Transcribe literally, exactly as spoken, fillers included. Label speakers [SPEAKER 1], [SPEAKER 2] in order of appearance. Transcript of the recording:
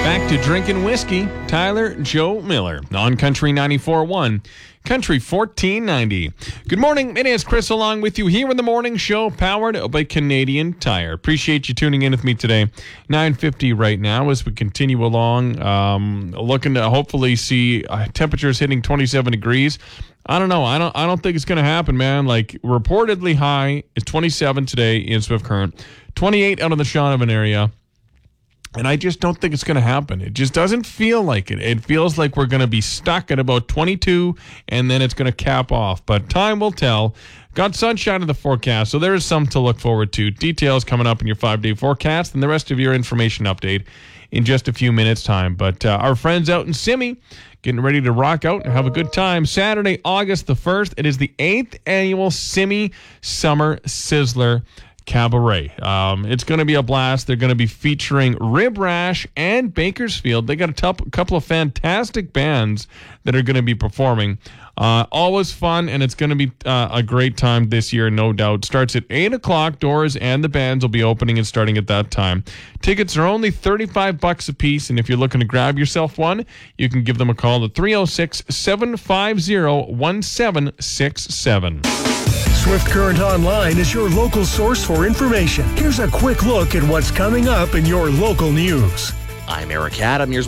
[SPEAKER 1] Back to drinking whiskey. Tyler Joe Miller on Country ninety-four point one. Country fourteen ninety. Good morning. It is Chris along with you here in the morning show, powered by Canadian Tire. Appreciate you tuning in with me today. nine fifty right now as we continue along. Um, looking to hopefully see uh, temperatures hitting twenty-seven degrees. I don't know. I don't. I don't think it's going to happen, man. Like reportedly high is twenty-seven today in Swift Current, twenty-eight out of the Shaunavon area. And I just don't think it's going to happen. It just doesn't feel like it. It feels like we're going to be stuck at about twenty-two, and then it's going to cap off. But time will tell. Got sunshine in the forecast, so there is some to look forward to. Details coming up in your five-day forecast and the rest of your information update in just a few minutes' time. But uh, our friends out in Simi getting ready to rock out and have a good time. Saturday, August the first, it is the eighth annual Simi Summer Sizzler Cabaret. Um, it's going to be a blast. They're going to be featuring Rib Rash and Bakersfield. They got a t- couple of fantastic bands that are going to be performing. Uh, always fun, and it's going to be uh, a great time this year, no doubt. Starts at eight o'clock. Doors and the bands will be opening and starting at that time. Tickets are only thirty-five bucks a piece, and if you're looking to grab yourself one, you can give them a call at three oh six, seven five zero, one seven six seven.
[SPEAKER 2] Swift Current Online is your local source for information. Here's a quick look at what's coming up in your local news.
[SPEAKER 3] I'm Eric Adam. Here's